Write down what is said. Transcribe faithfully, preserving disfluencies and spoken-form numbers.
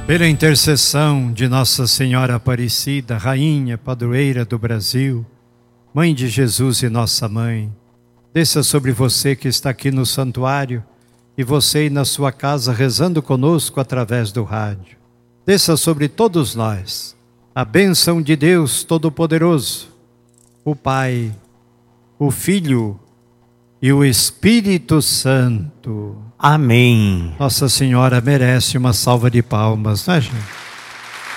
Pela intercessão de Nossa Senhora Aparecida, Rainha, Padroeira do Brasil, Mãe de Jesus e Nossa Mãe, desça sobre você que está aqui no santuário e você aí na sua casa rezando conosco através do rádio. Desça sobre todos nós a bênção de Deus Todo-Poderoso, o Pai, o Filho e o Espírito Santo. Amém. Nossa Senhora merece uma salva de palmas, não é, gente?